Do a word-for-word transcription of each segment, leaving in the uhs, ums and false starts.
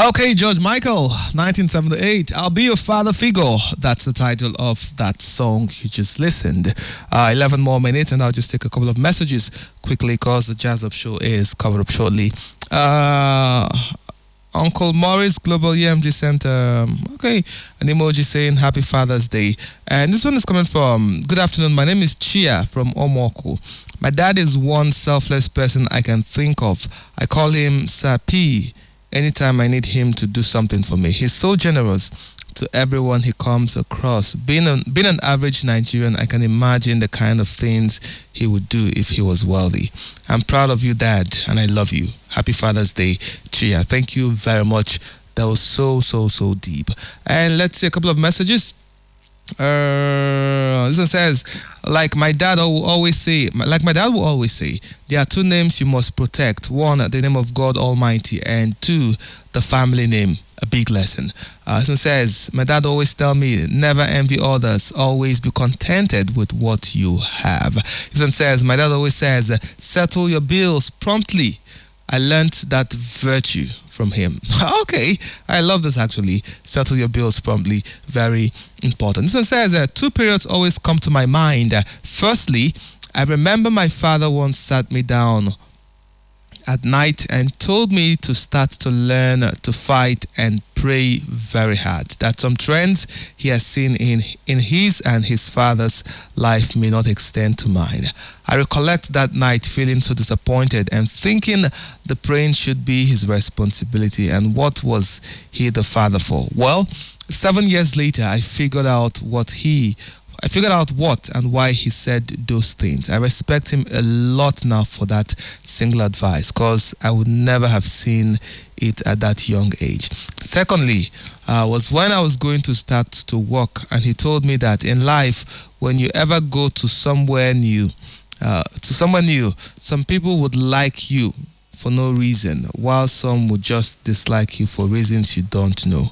Okay, George Michael, nineteen seventy-eight. I'll Be Your Father Figure. That's the title of that song you just listened. Uh, eleven more minutes, and I'll just take a couple of messages quickly because the Jazz Up Show is covered up shortly. Uh, Uncle Morris, Global E M G Center. Um, okay, an emoji saying Happy Father's Day. And this one is coming from, good afternoon, my name is Chia from Omoku. My dad is one selfless person I can think of. I call him Sapi. Anytime I need him to do something for me, he's so generous to everyone he comes across. Being an, being an average Nigerian, I can imagine the kind of things he would do if he was wealthy. I'm proud of you, Dad, and I love you. Happy Father's Day, Chia. Thank you very much. That was so, so, so deep. And let's see a couple of messages. Uh, this one says, like my dad will always say, like my dad will always say, there are two names you must protect. One, the name of God Almighty, and two, the family name. A big lesson. Uh, this one says, my dad always tell me, never envy others, always be contented with what you have. This one says, my dad always says, settle your bills promptly. I learned that virtue from him. Okay, I love this actually. Settle your bills promptly. Very important. This one says, uh, two periods always come to my mind. Uh, firstly, I remember my father once sat me down at night and told me to start to learn to fight and pray very hard. That some trends he has seen in, in his and his father's life may not extend to mine. I recollect that night feeling so disappointed and thinking the praying should be his responsibility, and what was he the father for? Well, seven years later, I figured out what he I figured out what and why he said those things. I respect him a lot now for that single advice, because I would never have seen it at that young age. Secondly, uh, was when I was going to start to work, and he told me that in life, when you ever go to somewhere new, uh, to somewhere new, some people would like you for no reason, while some would just dislike you for reasons you don't know.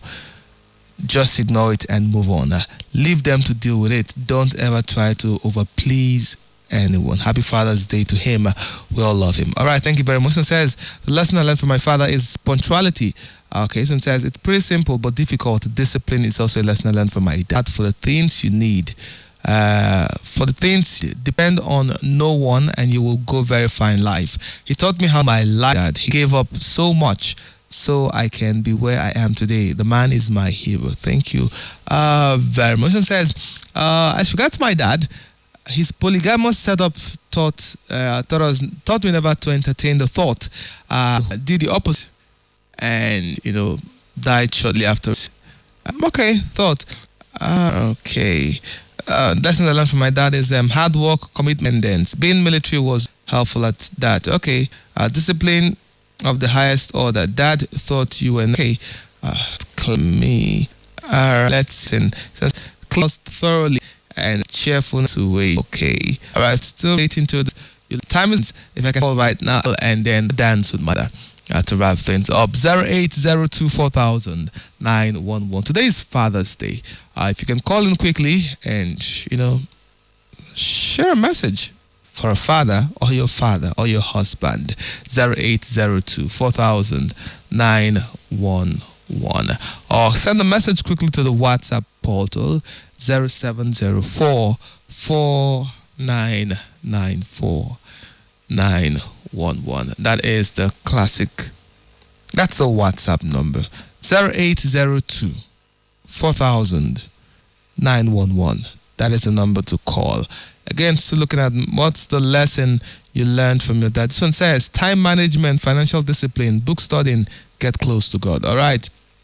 Just ignore it and move on. Uh, leave them to deal with it. Don't ever try to overplease anyone. Happy Father's Day to him. Uh, we all love him. All right, thank you very much. It says, the lesson I learned from my father is punctuality. Okay, so it says, it's pretty simple but difficult. Discipline is also a lesson I learned from my dad. For the things you need, uh, for the things, depend on no one and you will go very far in life. He taught me how my life, he gave up so much so I can be where I am today. The man is my hero. Thank you uh, very much. And says, uh, I forgot my dad. His polygamous setup taught uh, taught us taught me never to entertain the thought. Uh, did the opposite, and you know, died shortly after. Um, okay, thought. Uh, okay. Uh, lessons I learned from my dad is um, hard work, commitment. Dance. Being military was helpful at that. Okay. Uh, discipline of the highest order. Dad thought you were okay. Uh, me. Uh, let's see. Says close thoroughly and cheerfulness away. Okay. All right. Still waiting to the time is if I can call right now and then dance with mother uh, to wrap things up. Zero eight zero two four thousand nine one one. Today is Father's Day. Uh, if you can call in quickly and you know share a message for a father or your father or your husband. Zero eight zero two four thousand nine one one, or send a message quickly to the WhatsApp portal zero seven zero four four nine nine four nine one one. That is the classic, that's the WhatsApp number, zero eight zero two four thousand nine one one. That is the number to call. Again, still looking at what's the lesson you learned from your dad. This one says, time management, financial discipline, book studying, get close to God. All right.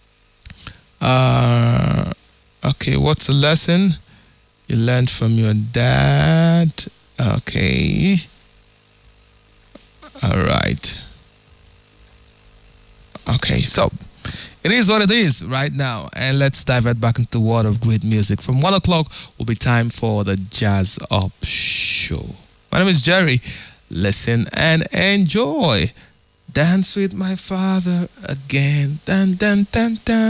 Uh, okay, what's the lesson you learned from your dad? Okay. All right. Okay, so it is what it is right now, and let's dive right back into the world of great music. From one o'clock will be time for the Jazz Up Show. My name is Jerry. Listen and enjoy. Dance with my father again. Dun, dun, dun, dun.